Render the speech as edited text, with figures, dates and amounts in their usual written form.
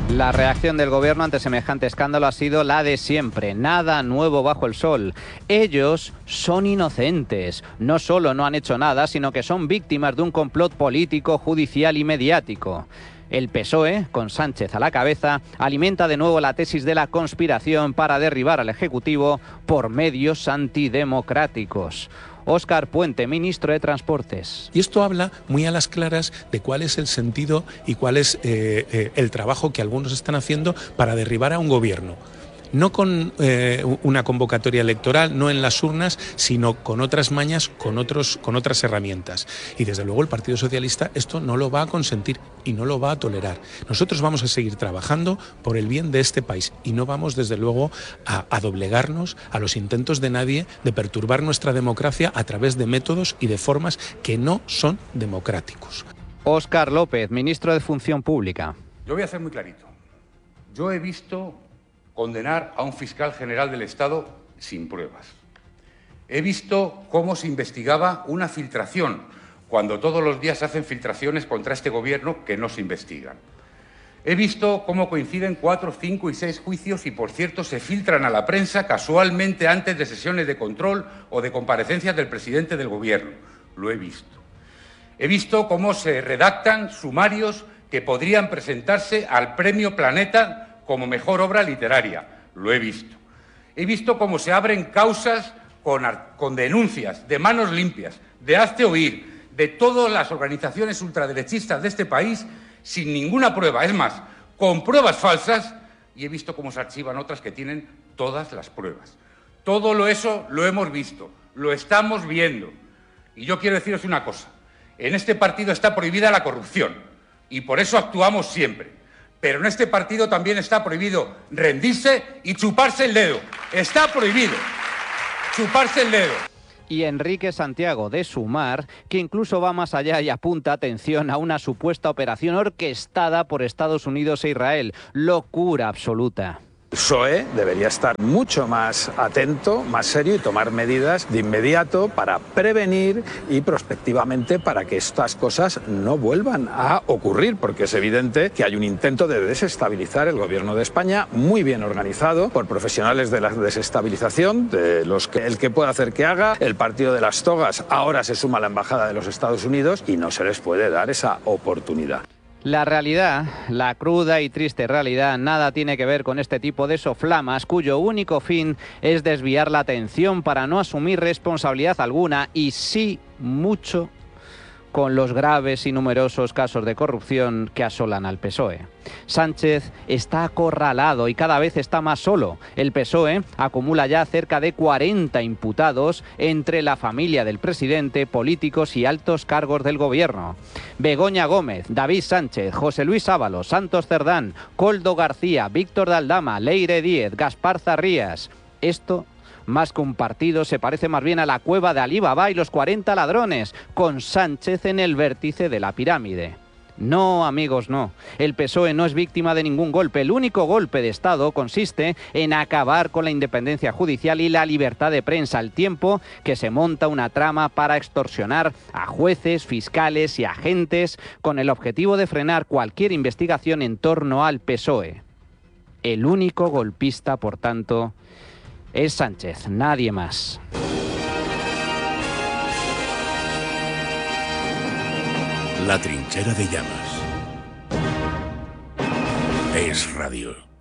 La reacción del gobierno ante semejante escándalo ha sido la de siempre. Nada nuevo bajo el sol. Ellos son inocentes. No solo no han hecho nada, sino que son víctimas de un complot político, judicial y mediático. El PSOE, con Sánchez a la cabeza, alimenta de nuevo la tesis de la conspiración para derribar al Ejecutivo por medios antidemocráticos. Óscar Puente, ministro de Transportes. Y esto habla muy a las claras de cuál es el sentido y cuál es el trabajo que algunos están haciendo para derribar a un gobierno. No con una convocatoria electoral, no en las urnas, sino con otras mañas, con otras herramientas. Y desde luego el Partido Socialista esto no lo va a consentir y no lo va a tolerar. Nosotros vamos a seguir trabajando por el bien de este país y no vamos desde luego a doblegarnos a los intentos de nadie de perturbar nuestra democracia a través de métodos y de formas que no son democráticos. Óscar López, ministro de Función Pública. Yo voy a ser muy clarito. Yo he visto condenar a un fiscal general del Estado sin pruebas. He visto cómo se investigaba una filtración, cuando todos los días se hacen filtraciones contra este gobierno que no se investigan. He visto cómo coinciden 4, 5 y 6 juicios y, por cierto, se filtran a la prensa casualmente antes de sesiones de control o de comparecencias del presidente del gobierno. Lo he visto. He visto cómo se redactan sumarios que podrían presentarse al Premio Planeta como mejor obra literaria. Lo he visto. He visto cómo se abren causas con denuncias de manos limpias, de hazte oír, de todas las organizaciones ultraderechistas de este país sin ninguna prueba, es más, con pruebas falsas, y he visto cómo se archivan otras que tienen todas las pruebas. Todo eso lo hemos visto, lo estamos viendo. Y yo quiero deciros una cosa, en este partido está prohibida la corrupción y por eso actuamos siempre. Pero en este partido también está prohibido rendirse y chuparse el dedo. Está prohibido chuparse el dedo. Y Enrique Santiago, de Sumar, que incluso va más allá y apunta, atención, a una supuesta operación orquestada por Estados Unidos e Israel. Locura absoluta. El PSOE debería estar mucho más atento, más serio y tomar medidas de inmediato para prevenir y prospectivamente para que estas cosas no vuelvan a ocurrir, porque es evidente que hay un intento de desestabilizar el gobierno de España, muy bien organizado por profesionales de la desestabilización, de los que el que pueda hacer que haga. El partido de las togas ahora se suma a la embajada de los Estados Unidos y no se les puede dar esa oportunidad. La realidad, la cruda y triste realidad, nada tiene que ver con este tipo de soflamas cuyo único fin es desviar la atención para no asumir responsabilidad alguna y sí mucho con los graves y numerosos casos de corrupción que asolan al PSOE. Sánchez está acorralado y cada vez está más solo. El PSOE acumula ya cerca de 40 imputados entre la familia del presidente, políticos y altos cargos del gobierno. Begoña Gómez, David Sánchez, José Luis Ábalos, Santos Cerdán, Koldo García, Víctor de Aldama, Leire Díez, Gaspar Zarrías. Esto, más que un partido, se parece más bien a la cueva de Alí Baba y los 40 ladrones, con Sánchez en el vértice de la pirámide. No, amigos, no. El PSOE no es víctima de ningún golpe. El único golpe de Estado consiste en acabar con la independencia judicial y la libertad de prensa, al tiempo que se monta una trama para extorsionar a jueces, fiscales y agentes con el objetivo de frenar cualquier investigación en torno al PSOE. El único golpista, por tanto, es Sánchez, nadie más. La trinchera de llamas. Es radio.